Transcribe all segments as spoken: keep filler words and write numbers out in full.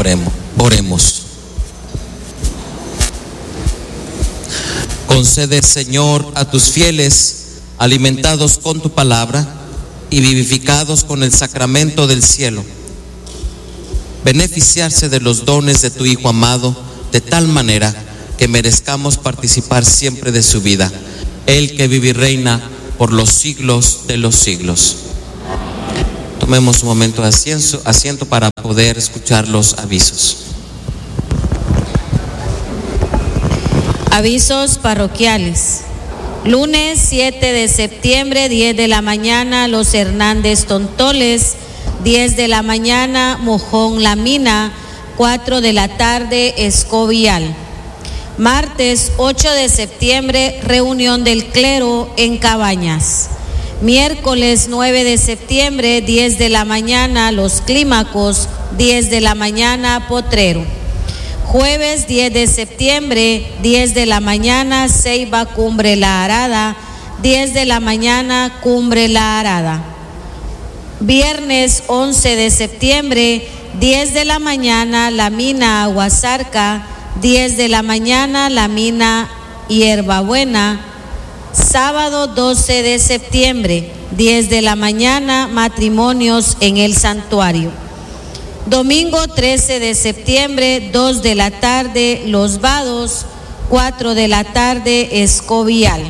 Oremos. Oremos. Concede, Señor, a tus fieles, alimentados con tu palabra y vivificados con el sacramento del cielo, beneficiarse de los dones de tu Hijo amado, de tal manera que merezcamos participar siempre de su vida, Él que vive y reina por los siglos de los siglos. Tomemos un momento de asiento, asiento para poder escuchar los avisos. Avisos parroquiales. Lunes siete de septiembre, diez de la mañana, Los Hernández Tontoles. diez de la mañana, Mojón La Mina. cuatro de la tarde, Escovial. Martes ocho de septiembre, reunión del clero en Cabañas. Miércoles nueve de septiembre, diez de la mañana, Los Clímacos. diez de la mañana, Potrero. Jueves diez de septiembre, diez de la mañana, Ceiba Cumbre La Arada. diez de la mañana, Cumbre La Arada. Viernes once de septiembre, diez de la mañana, La Mina Aguasarca. diez de la mañana, La Mina Hierbabuena. Sábado doce de septiembre, diez de la mañana, matrimonios en el santuario. Domingo trece de septiembre, dos de la tarde, Los Vados. cuatro de la tarde, Escovial.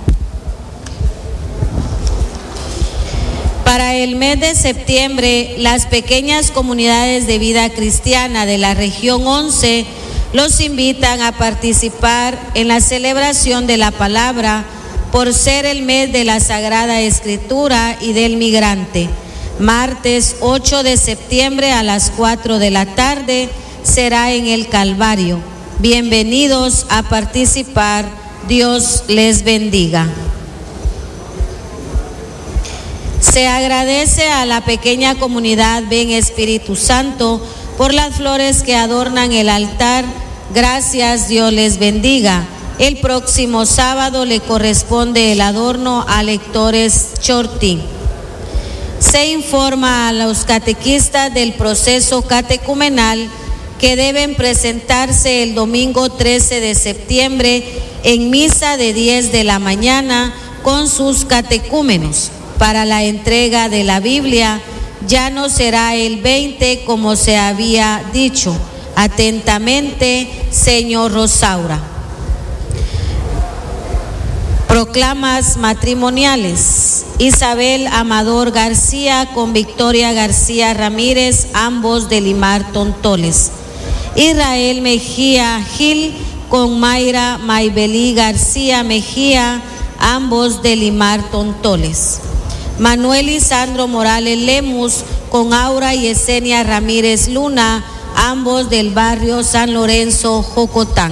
Para el mes de septiembre, las pequeñas comunidades de vida cristiana de la región once los invitan a participar en la celebración de la palabra por ser el mes de la Sagrada Escritura y del migrante. Martes ocho de septiembre a las cuatro de la tarde será en el Calvario. Bienvenidos a participar. Dios les bendiga. Se agradece a la pequeña comunidad Ven Espíritu Santo por las flores que adornan el altar. Gracias, Dios les bendiga. El próximo sábado le corresponde el adorno a Lectores Chortí. Se informa a los catequistas del proceso catecumenal que deben presentarse el domingo trece de septiembre en misa de diez de la mañana con sus catecúmenos. Para la entrega de la Biblia ya no será el veinte como se había dicho. Atentamente, señor Rosaura. Proclamas matrimoniales. Isabel Amador García con Victoria García Ramírez, ambos de Limar Tontoles. Israel Mejía Gil con Mayra Maybelí García Mejía, ambos de Limar Tontoles. Manuel Lisandro Morales Lemus con Aura y Yesenia Ramírez Luna, ambos del barrio San Lorenzo, Jocotán.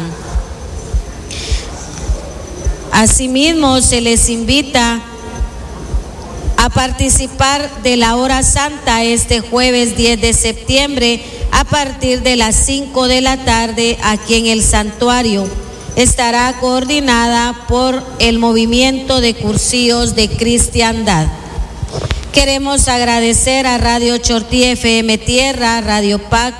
Asimismo, se les invita a participar de la hora santa este jueves diez de septiembre a partir de las cinco de la tarde aquí en el santuario. Estará coordinada por el Movimiento de Cursillos de Cristiandad. Queremos agradecer a Radio Chortí F M Tierra, Radio Pax,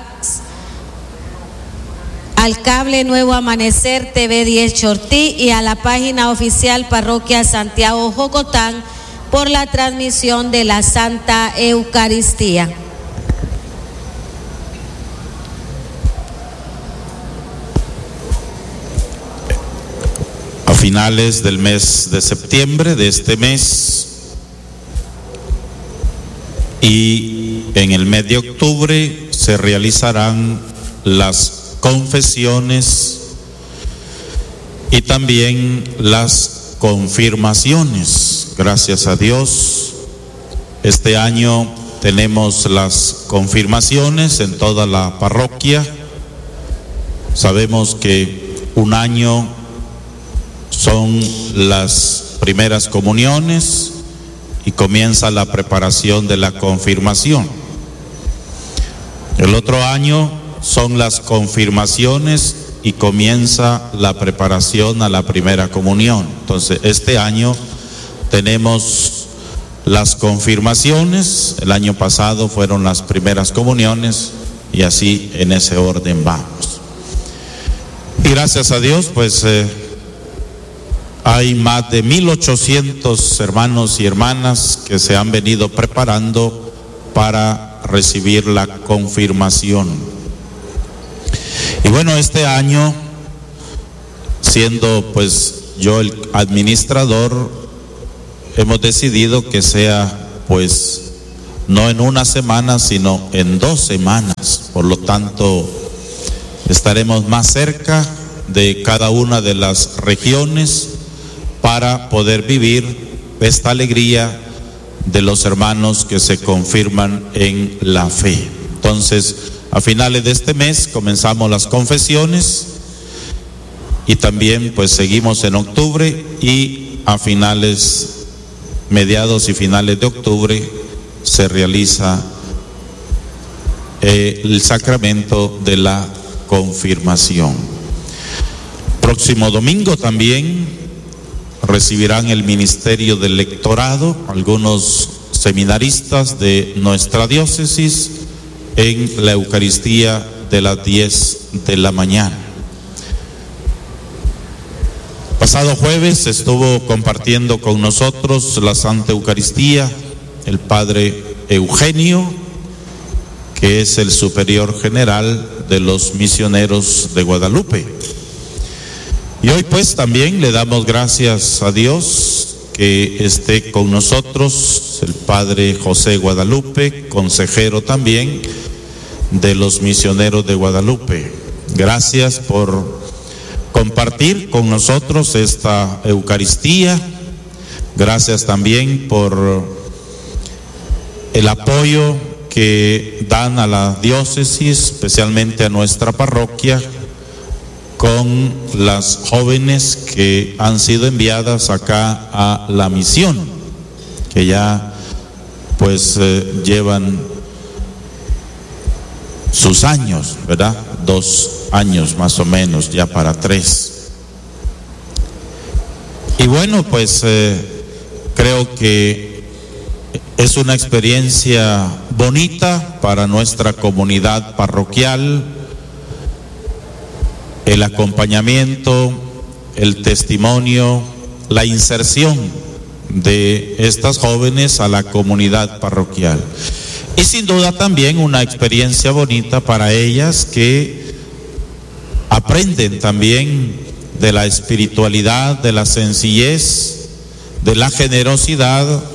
al Cable Nuevo Amanecer T V diez Chortí y a la página oficial Parroquia Santiago Jocotán por la transmisión de la Santa Eucaristía. A finales del mes de septiembre de este mes y en el mes de octubre se realizarán las confesiones y también las confirmaciones. Gracias a Dios, este año tenemos las confirmaciones en toda la parroquia. Sabemos que un año son las primeras comuniones y comienza la preparación de la confirmación. El otro año son las confirmaciones y comienza la preparación a la primera comunión. Entonces, este año tenemos las confirmaciones. El año pasado fueron las primeras comuniones y así en ese orden vamos. Y gracias a Dios, pues eh, hay más de mil ochocientos hermanos y hermanas que se han venido preparando para recibir la confirmación. Y bueno, este año, siendo pues yo el administrador, hemos decidido que sea pues no en una semana, sino en dos semanas. Por lo tanto, estaremos más cerca de cada una de las regiones para poder vivir esta alegría de los hermanos que se confirman en la fe. Entonces, a finales de este mes comenzamos las confesiones y también pues seguimos en octubre, y a finales, mediados y finales de octubre se realiza eh, el sacramento de la confirmación. Próximo domingo también recibirán el ministerio del lectorado algunos seminaristas de nuestra diócesis en la Eucaristía de las diez de la mañana. Pasado jueves estuvo compartiendo con nosotros la Santa Eucaristía el Padre Eugenio, que es el superior general de los misioneros de Guadalupe. Y hoy pues también le damos gracias a Dios que esté con nosotros el Padre José Guadalupe, consejero también de los misioneros de Guadalupe. Gracias por compartir con nosotros esta Eucaristía. Gracias también por el apoyo que dan a la diócesis, especialmente a nuestra parroquia, con las jóvenes que han sido enviadas acá a la misión, que ya pues eh, llevan sus años, ¿verdad? Dos años más o menos, ya para tres. Y bueno, pues eh, creo que es una experiencia bonita para nuestra comunidad parroquial, el acompañamiento, el testimonio, la inserción de estas jóvenes a la comunidad parroquial. Y sin duda también una experiencia bonita para ellas, que aprenden también de la espiritualidad, de la sencillez, de la generosidad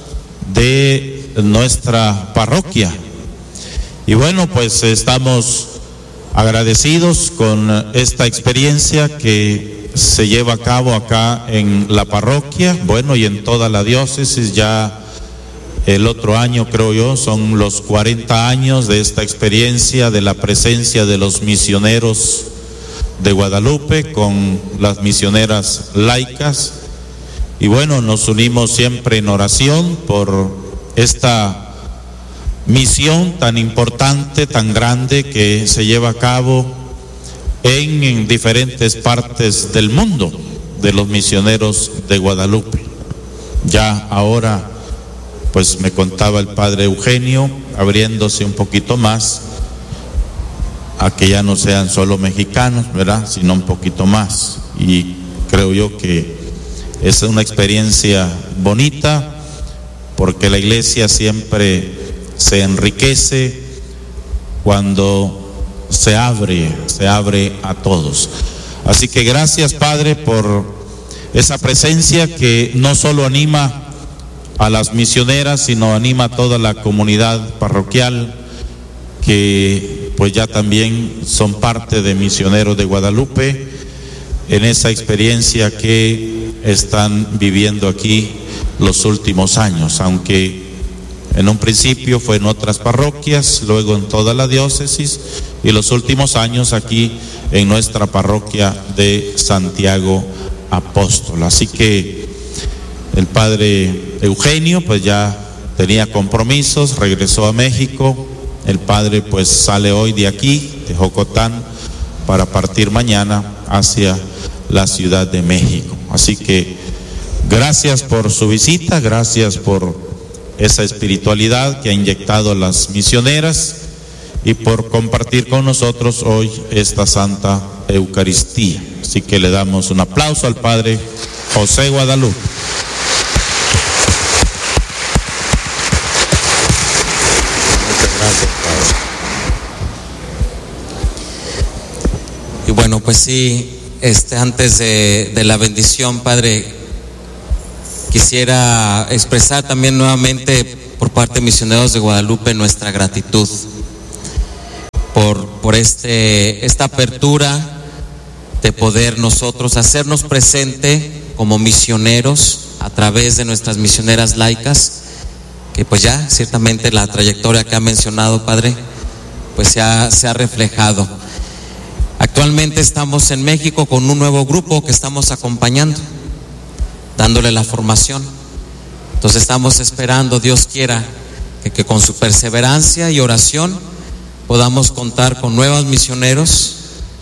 de nuestra parroquia. Y bueno, pues estamos agradecidos con esta experiencia que se lleva a cabo acá en la parroquia, bueno, y en toda la diócesis. Ya el otro año, creo yo, son los cuarenta años de esta experiencia, de la presencia de los misioneros de Guadalupe con las misioneras laicas. Y bueno, nos unimos siempre en oración por esta misión tan importante, tan grande, que se lleva a cabo en, en diferentes partes del mundo, de los misioneros de Guadalupe. Ya ahora, pues me contaba el Padre Eugenio, abriéndose un poquito más a que ya no sean solo mexicanos, ¿verdad?, sino un poquito más. Y creo yo que es una experiencia bonita, porque la iglesia siempre se enriquece cuando se abre, se abre a todos. Así que gracias, Padre, por esa presencia que no solo anima a las misioneras, sino anima a toda la comunidad parroquial, que pues ya también son parte de Misioneros de Guadalupe, en esa experiencia que están viviendo aquí los últimos años, aunque en un principio fue en otras parroquias, luego en toda la diócesis, y los últimos años aquí en nuestra parroquia de Santiago Apóstol. Así que el Padre Eugenio pues ya tenía compromisos, regresó a México. El Padre pues sale hoy de aquí, de Jocotán, para partir mañana hacia la Ciudad de México. Así que gracias por su visita, gracias por esa espiritualidad que ha inyectado las misioneras, y por compartir con nosotros hoy esta Santa Eucaristía. Así que le damos un aplauso al Padre José Guadalupe. Muchas gracias, Padre. Y bueno, pues sí, este, antes de, de la bendición, Padre, quisiera expresar también nuevamente por parte de Misioneros de Guadalupe nuestra gratitud por, por este, esta apertura de poder nosotros hacernos presente como misioneros a través de nuestras misioneras laicas, que pues ya ciertamente la trayectoria que ha mencionado, Padre, pues se ha, se ha reflejado. Actualmente estamos en México con un nuevo grupo que estamos acompañando, dándole la formación. Entonces estamos esperando, Dios quiera, que, que con su perseverancia y oración podamos contar con nuevos misioneros,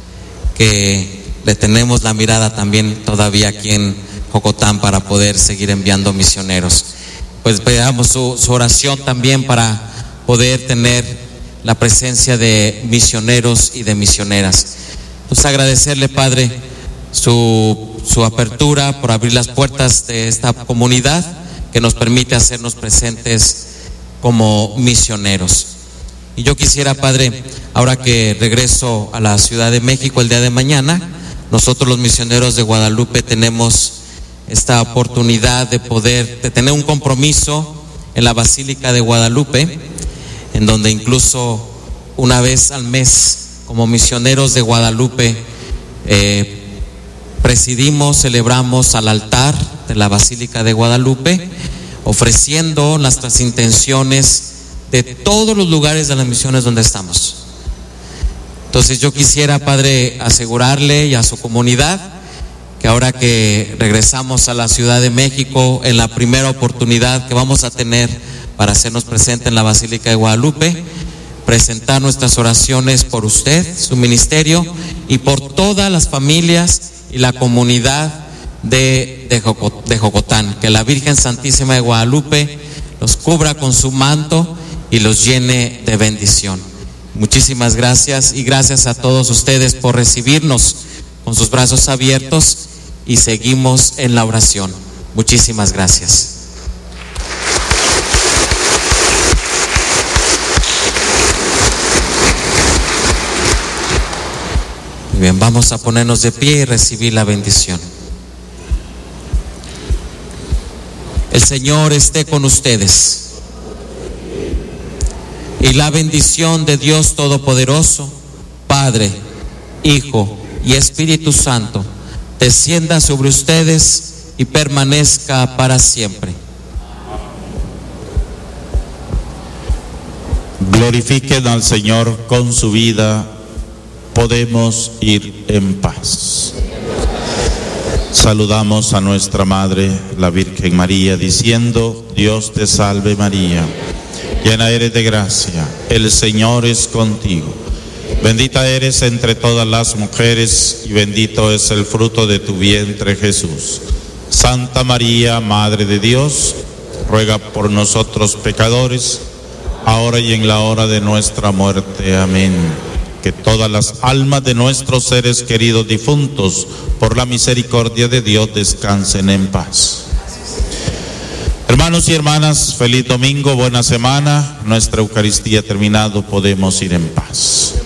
que le tenemos la mirada también todavía aquí en Jocotán para poder seguir enviando misioneros. Pues pedamos su, su oración también para poder tener la presencia de misioneros y de misioneras. Pues agradecerle, Padre, su, su apertura por abrir las puertas de esta comunidad que nos permite hacernos presentes como misioneros. Y yo quisiera, Padre, ahora que regreso a la Ciudad de México el día de mañana, nosotros los misioneros de Guadalupe tenemos esta oportunidad de poder, de tener un compromiso en la Basílica de Guadalupe, en donde incluso una vez al mes, como misioneros de Guadalupe, eh, presidimos, celebramos al altar de la Basílica de Guadalupe, ofreciendo nuestras intenciones de todos los lugares de las misiones donde estamos. Entonces yo quisiera, Padre, asegurarle y a su comunidad que ahora que regresamos a la Ciudad de México, en la primera oportunidad que vamos a tener para hacernos presente en la Basílica de Guadalupe, presentar nuestras oraciones por usted, su ministerio, y por todas las familias y la comunidad de, de, Jocot, de Jocotán. Que la Virgen Santísima de Guadalupe los cubra con su manto y los llene de bendición. Muchísimas gracias, y gracias a todos ustedes por recibirnos con sus brazos abiertos, y seguimos en la oración. Muchísimas gracias. Muy bien, vamos a ponernos de pie y recibir la bendición. El Señor esté con ustedes. Y la bendición de Dios Todopoderoso, Padre, Hijo y Espíritu Santo, descienda sobre ustedes y permanezca para siempre. Glorifiquen al Señor con su vida. Podemos ir en paz. Saludamos a nuestra Madre, la Virgen María, diciendo: Dios te salve María, llena eres de gracia, el Señor es contigo. Bendita eres entre todas las mujeres, y bendito es el fruto de tu vientre, Jesús. Santa María, Madre de Dios, ruega por nosotros pecadores, ahora y en la hora de nuestra muerte. Amén. Que todas las almas de nuestros seres queridos difuntos, por la misericordia de Dios, descansen en paz. Hermanos y hermanas, feliz domingo, buena semana. Nuestra Eucaristía ha terminado, podemos ir en paz.